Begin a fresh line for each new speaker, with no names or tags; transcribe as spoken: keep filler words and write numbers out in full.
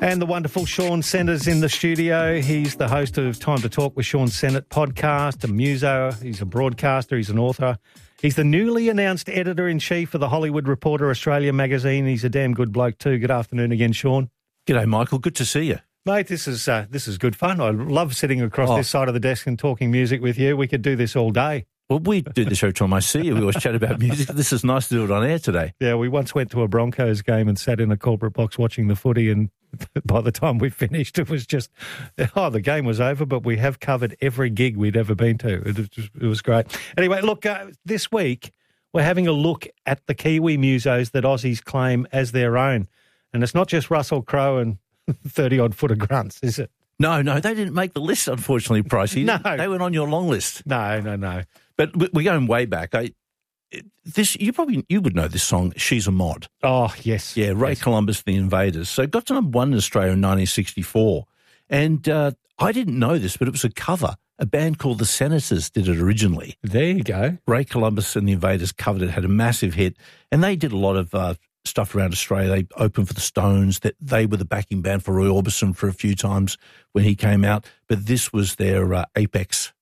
And the wonderful Sean Senner's in the studio. He's the host of Time to Talk with Sean Sennett podcast, a muso. He's a broadcaster. He's an author. He's the newly announced editor-in-chief of the Hollywood Reporter Australia magazine. He's a damn good bloke too. Good afternoon again, Sean.
G'day, Michael. Good to see you.
Mate, this is uh, this is good fun. I love sitting across
Oh.
this side of the desk and talking music with you. We could do this all day.
Well, we do this every time I see you. We always chat about music. This is nice to do it on air today.
Yeah, we once went to a Broncos game and sat in a corporate box watching the footy, and by the time we finished, it was just, oh, the game was over, but we have covered every gig we'd ever been to. It was, it was great. Anyway, look, uh, this week we're having a look at the Kiwi musos that Aussies claim as their own. And it's not just Russell Crowe and thirty-odd foot of grunts, is it?
No, no, they didn't make the list, unfortunately, Pricey.
No.
They went on your long list.
No, no, no.
But we- we're going way back. I, this you probably you would know this song, She's a Mod.
Oh, yes.
Yeah, Ray
Yes.
Columbus, The Invaders. So it got to number one in Australia in nineteen sixty-four. And uh, I didn't know this, but it was a cover. A band called The Senators did it originally.
There you go.
Ray Columbus and The Invaders covered it, had a massive hit. And they did a lot of uh, stuff around Australia. They opened for the Stones. That they were the backing band for Roy Orbison for a few times when he came out. But this was their uh, apex